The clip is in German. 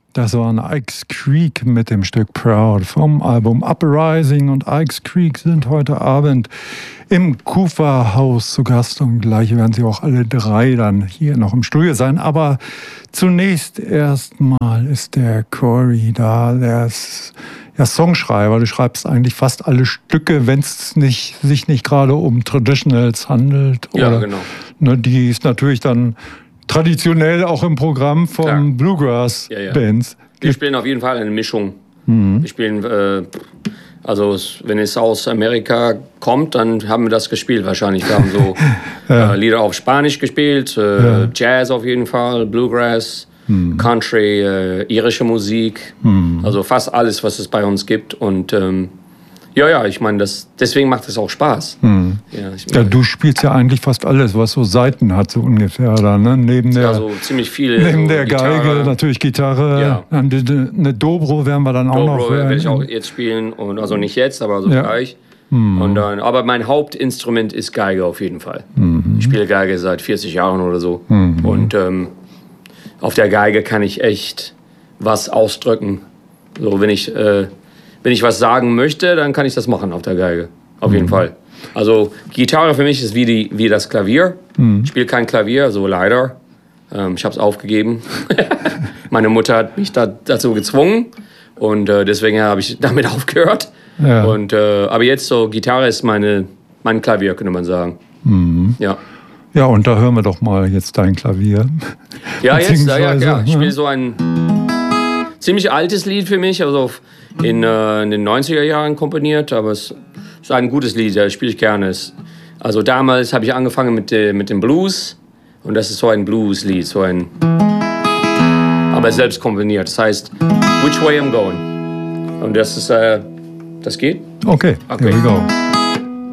Das war ein Ike's Creek mit dem Stück Proud vom Album Uprising. Und Ike's Creek sind heute Abend im Kufa-Haus zu Gast. Und gleich werden sie auch alle drei dann hier noch im Studio sein. Aber zunächst erstmal ist der Corey da. Der ist ja Songschreiber. Du schreibst eigentlich fast alle Stücke, wenn es sich nicht gerade um Traditionals handelt. Ja, genau. Ne, die ist natürlich dann traditionell auch im Programm von Bluegrass-Bands. Wir spielen auf jeden Fall eine Mischung. Wir spielen, also wenn es aus Amerika kommt, dann haben wir das gespielt wahrscheinlich. Wir haben so Lieder auf Spanisch gespielt, Jazz auf jeden Fall, Bluegrass, Country, irische Musik. Also fast alles, was es bei uns gibt. Und ich meine, deswegen macht es auch Spaß. Du spielst ja eigentlich fast alles, was so Seiten hat, so ungefähr. Da, ne? Neben der, so ziemlich viele. Neben so der Geige, natürlich Gitarre. Ja. Eine Dobro werden wir dann auch noch. Dobro werde ich auch jetzt spielen. Und, also nicht jetzt, aber so gleich. Und dann, aber mein Hauptinstrument ist Geige auf jeden Fall. Ich spiele Geige seit 40 Jahren oder so. Und auf der Geige kann ich echt was ausdrücken. So, wenn ich was sagen möchte, dann kann ich das machen auf der Geige. Auf jeden Fall. Also Gitarre für mich ist wie das Klavier. Ich spiele kein Klavier, so leider. Ich habe es aufgegeben. Meine Mutter hat mich dazu gezwungen. Und deswegen habe ich damit aufgehört. Ja. Und, aber jetzt so, Gitarre ist mein Klavier, könnte man sagen. Ja. Ja, und da hören wir doch mal jetzt dein Klavier. Ja, jetzt, ja. Ich spiele so ein ziemlich altes Lied für mich, also in den 90er Jahren komponiert, aber es ist ein gutes Lied, das spiele ich gerne. Also damals habe ich angefangen mit dem Blues und das ist so ein Blues-Lied, aber selbst komponiert. Das heißt Which Way I'm Going. Und das geht? Okay, here we go.